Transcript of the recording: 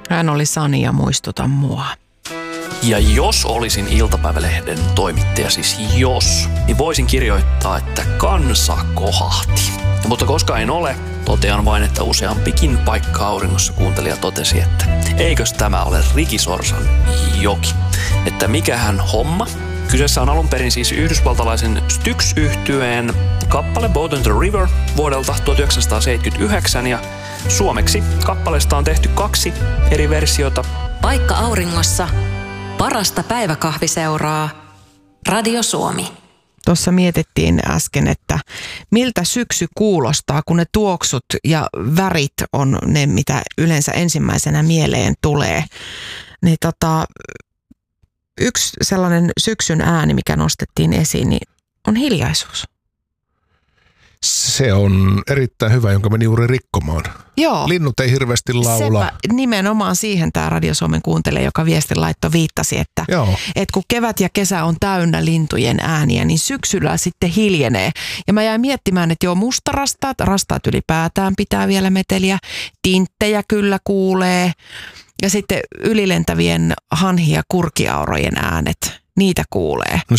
Hän oli Sani ja Muistuta mua. Ja jos olisin iltapäivälehden toimittaja, siis jos, niin voisin kirjoittaa, että kansa kohahti. Mutta koska en ole, totean vain, että useampikin paikka auringossa kuuntelija totesi, että eikös tämä ole Ricky Sorsan joki. Että mikähän homma. Kyseessä on alun perin siis yhdysvaltalaisen Styx-yhtyeen kappale Boat on the River vuodelta 1979 ja suomeksi kappaleesta on tehty 2 eri versiota. Paikka auringossa, parasta päiväkahviseuraa, Radio Suomi. Tuossa mietittiin äsken, että miltä syksy kuulostaa, kun ne tuoksut ja värit on ne, mitä yleensä ensimmäisenä mieleen tulee. Niin yksi sellainen syksyn ääni, mikä nostettiin esiin, niin on hiljaisuus. Se on erittäin hyvä, jonka meni juuri rikkomaan. Joo. Linnut ei hirveästi laula. Sepä nimenomaan siihen tämä Radio Suomen kuuntelija, joka viestin laitto viittasi, että kun kevät ja kesä on täynnä lintujen ääniä, niin syksyllä sitten hiljenee. Ja mä jäin miettimään, että rastaat ylipäätään pitää vielä meteliä, tinttejä kyllä kuulee ja sitten ylilentävien hanhi- ja kurkiaurojen äänet, niitä kuulee. No